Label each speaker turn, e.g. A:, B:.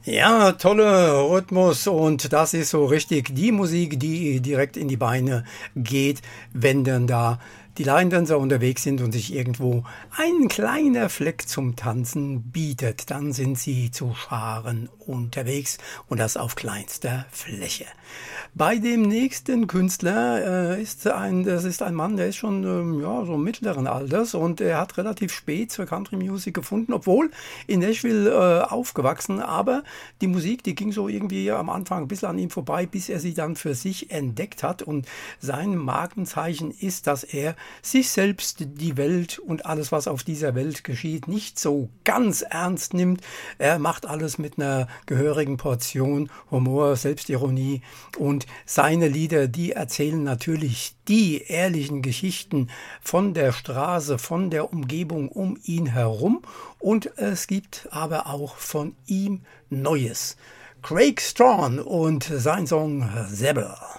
A: Ja, tolle Rhythmus und das ist so richtig die Musik, die direkt in die Beine geht, wenn dann da die Line-Dancer unterwegs sind und sich irgendwo ein kleiner Fleck zum Tanzen bietet. Dann sind sie zu Scharen unterwegs und das auf kleinster Fläche. Bei dem nächsten Künstler das ist ein Mann, der ist schon ja, so mittleren Alters und er hat relativ spät zur Country Music gefunden, obwohl in Nashville aufgewachsen, aber die Musik, die ging so irgendwie am Anfang ein bisschen an ihm vorbei, bis er sie dann für sich entdeckt hat und sein Markenzeichen ist, dass er sich selbst, die Welt und alles, was auf dieser Welt geschieht, nicht so ganz ernst nimmt. Er macht alles mit einer gehörigen Portion Humor, Selbstironie und seine Lieder, die erzählen natürlich die ehrlichen Geschichten von der Straße, von der Umgebung um ihn herum und es gibt aber auch von ihm Neues. Craig Strawn und sein Song Zebra.